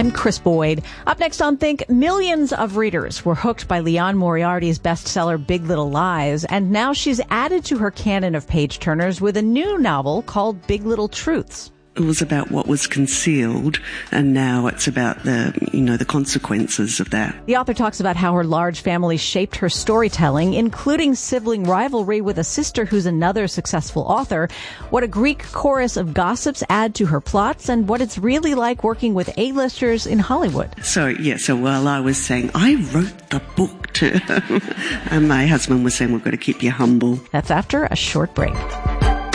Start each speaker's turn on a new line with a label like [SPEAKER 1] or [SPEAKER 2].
[SPEAKER 1] I'm Chris Boyd. Up next on Think, millions of readers were hooked by Liane Moriarty's bestseller Big Little Lies, and now she's added to her canon of page-turners with a new novel called Big Little Truths.
[SPEAKER 2] It was about what was concealed, and now it's about the consequences of that.
[SPEAKER 1] The author talks about how her large family shaped her storytelling, including sibling rivalry with a sister who's another successful author, what a Greek chorus of gossips add to her plots, and what it's really like working with A-listers in Hollywood.
[SPEAKER 2] So while I was saying, I wrote the book too, and my husband was saying, we've got to keep you humble.
[SPEAKER 1] That's after a short break.